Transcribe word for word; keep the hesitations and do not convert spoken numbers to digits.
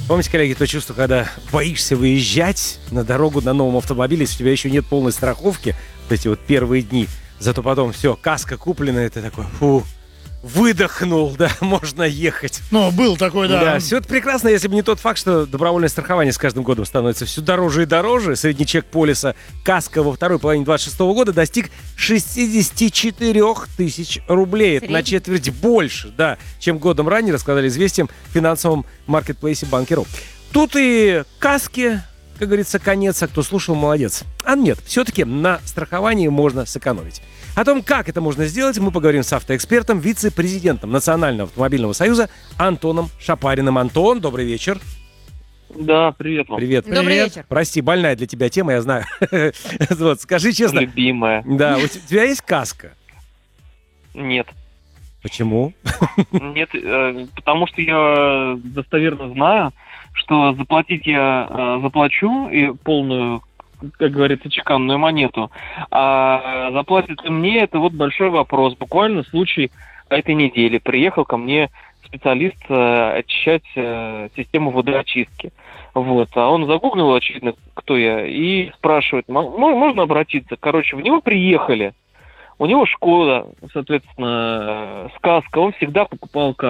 Помните, коллеги, то чувство, когда боишься выезжать на дорогу на новом автомобиле, если у тебя еще нет полной страховки, вот эти вот первые дни, зато потом все, каска куплена, и ты такой, фу, выдохнул, да, можно ехать. Ну, был такой, да. Да, все это прекрасно, если бы не тот факт, что добровольное страхование с каждым годом становится все дороже и дороже. Средний чек полиса каска во второй половине двадцать шестого года достиг шестьдесят четыре тысяч рублей. Это на четверть больше, да, чем годом ранее, рассказали «Известиям» в финансовом маркетплейсе «Банки.ру». Тут и каски, как говорится, конец, а кто слушал, молодец. А нет, все-таки на страховании можно сэкономить. О том, как это можно сделать, мы поговорим с автоэкспертом, вице-президентом Национального автомобильного союза Антоном Шапариным. Антон, добрый вечер. Да, привет вам. Привет. Добрый Привет. вечер. Прости, больная для тебя тема, я знаю. Вот, скажи честно. Любимая. Да, у тебя есть каска? Нет. Почему? Нет, э, потому что я достоверно знаю, что заплатить я э, заплачу и полную, как говорится, чеканную монету, а заплатит ли мне, это вот большой вопрос. Буквально случай этой недели. Приехал ко мне специалист э, очищать э, систему водоочистки. Вот. А он загуглил, очевидно, кто я, и спрашивает, ну, можно обратиться? Короче, в него приехали. У него Шкода, соответственно, сказка. Он всегда покупал каски.